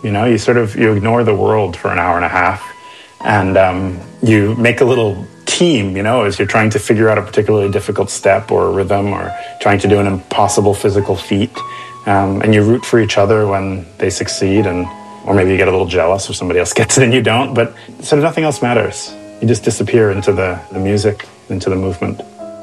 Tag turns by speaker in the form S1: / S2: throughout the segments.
S1: You ignore the world for an hour and a half, and you make a little team, as you're trying to figure out a particularly difficult step or a rhythm or trying to do an impossible physical feat. And you root for each other when they succeed, or maybe you get a little jealous if somebody else gets it and you don't, but sort of nothing else matters. You just disappear into the music, into the movement.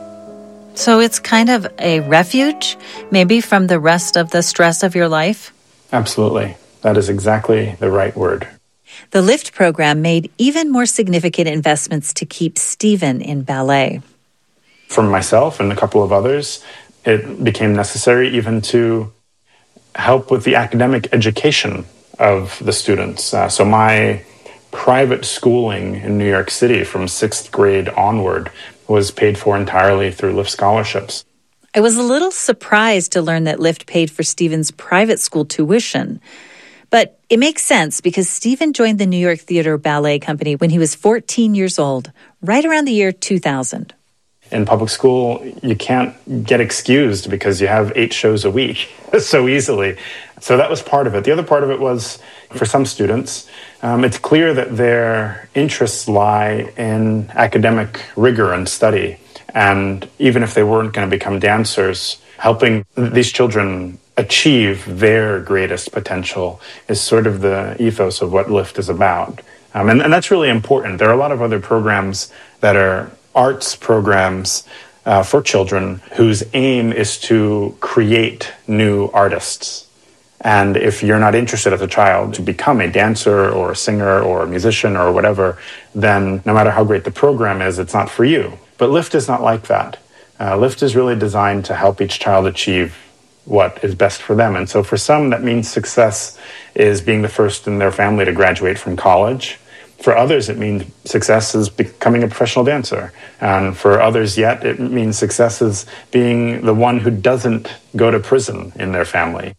S2: So it's kind of a refuge, maybe from the rest of the stress of your life?
S1: Absolutely. That is exactly the right word.
S2: The LIFT program made even more significant investments to keep Stephen in ballet.
S1: For myself and a couple of others, it became necessary even to help with the academic education of the students. So my private schooling in New York City from 6th grade onward was paid for entirely through LIFT scholarships.
S2: I was a little surprised to learn that LIFT paid for Stephen's private school tuition. But it makes sense because Stephen joined the New York Theater Ballet Company when he was 14 years old, right around the year 2000.
S1: In public school, you can't get excused because you have 8 shows a week so easily. So that was part of it. The other part of it was, for some students, it's clear that their interests lie in academic rigor and study. And even if they weren't going to become dancers, helping these children achieve their greatest potential is sort of the ethos of what LIFT is about. And that's really important. There are a lot of other programs that are arts programs for children whose aim is to create new artists. And if you're not interested as a child to become a dancer or a singer or a musician or whatever, then no matter how great the program is, it's not for you. But LIFT is not like that. LIFT is really designed to help each child achieve what is best for them. And so for some, that means success is being the first in their family to graduate from college. For others, it means success is becoming a professional dancer. And for others yet, it means success is being the one who doesn't go to prison in their family.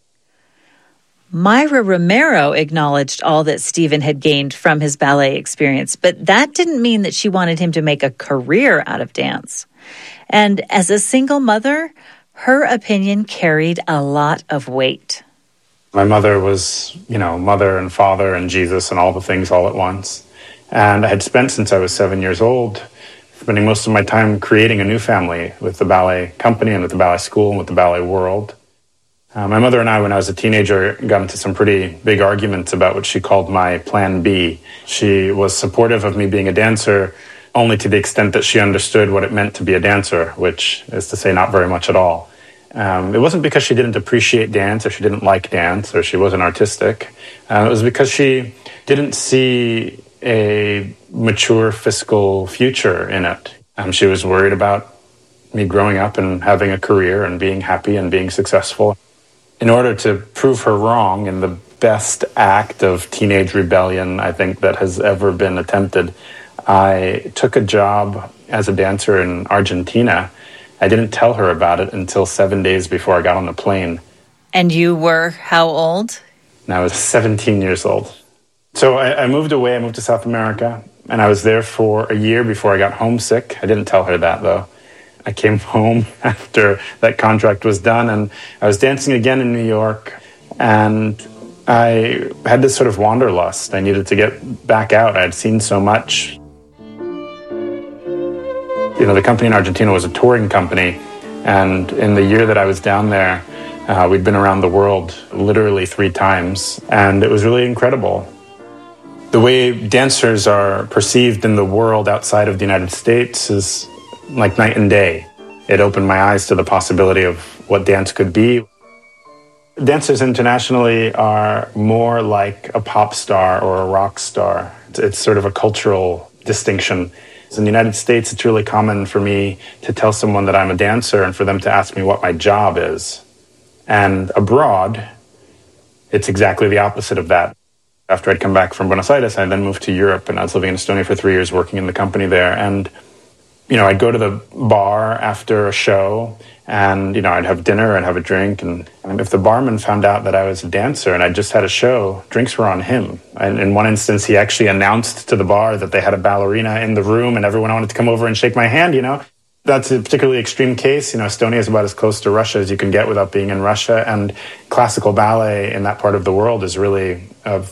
S2: Myra Romero acknowledged all that Stephen had gained from his ballet experience, but that didn't mean that she wanted him to make a career out of dance. And as a single mother, her opinion carried a lot of weight.
S1: My mother was, mother and father and Jesus and all the things all at once. And I had spent, since I was 7 years old, spending most of my time creating a new family with the ballet company and with the ballet school and with the ballet world. My mother and I, when I was a teenager, got into some pretty big arguments about what she called my plan B. She was supportive of me being a dancer only to the extent that she understood what it meant to be a dancer, which is to say not very much at all. It wasn't because she didn't appreciate dance or she didn't like dance or she wasn't artistic. It was because she didn't see a mature fiscal future in it. She was worried about me growing up and having a career and being happy and being successful. In order to prove her wrong in the best act of teenage rebellion, I think, that has ever been attempted, I took a job as a dancer in Argentina. I didn't tell her about it until 7 days before I got on the plane.
S2: And you were how old?
S1: And I was 17 years old. So I moved away. I moved to South America, and I was there for a year before I got homesick. I didn't tell her that, though. I came home after that contract was done, and I was dancing again in New York, and I had this sort of wanderlust. I needed to get back out. I had seen so much. The company in Argentina was a touring company, and in the year that I was down there, we'd been around the world literally 3 times, and it was really incredible. The way dancers are perceived in the world outside of the United States is like night and day. It opened my eyes to the possibility of what dance could be. Dancers internationally are more like a pop star or a rock star. It's sort of a cultural distinction. In the United States, it's really common for me to tell someone that I'm a dancer and for them to ask me what my job is. And abroad, it's exactly the opposite of that. After I'd come back from Buenos Aires, I then moved to Europe, and I was living in Estonia for 3 years working in the company there. And I'd go to the bar after a show and, I'd have dinner and have a drink. And if the barman found out that I was a dancer and I just had a show, drinks were on him. And in one instance, he actually announced to the bar that they had a ballerina in the room and everyone wanted to come over and shake my hand, That's a particularly extreme case. Estonia is about as close to Russia as you can get without being in Russia. And classical ballet in that part of the world is really of